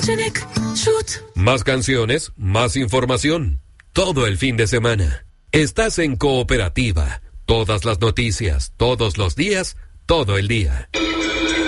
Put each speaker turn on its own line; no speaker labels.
Photogenic Shoot.
Más canciones, más información. Todo el fin de semana. Estás en Cooperativa. Todas las noticias, todos los días, todo el día.